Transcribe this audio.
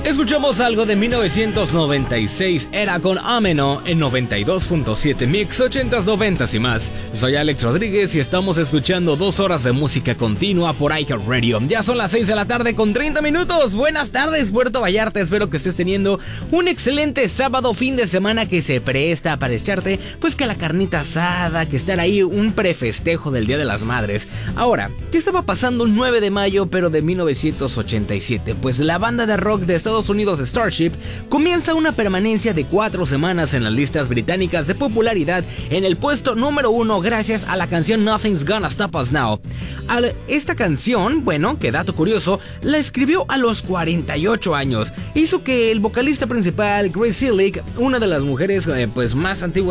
Escuchamos algo de 1996, era con Ameno en 92.7 Mix, 80s, 90s y más. Soy Alex Rodríguez y estamos escuchando 2 horas de música continua por iHeartRadio. Ya son las 6 de la tarde con 30 minutos. Buenas tardes, Puerto Vallarta. Espero que estés teniendo un excelente sábado, fin de semana que se presta para echarte, pues que la carnita asada, que estar ahí, un prefestejo del Día de las Madres. Ahora, ¿qué estaba pasando el 9 de mayo pero de 1987? Pues la banda de rock de Estados Unidos Starship comienza una permanencia de 4 semanas en las listas británicas de popularidad en el puesto número 1 gracias a la canción Nothing's Gonna Stop Us Now. Esta canción, bueno, que dato curioso, la escribió a los 48 años. Hizo que el vocalista principal, Grace Slick, una de las mujeres pues más antiguas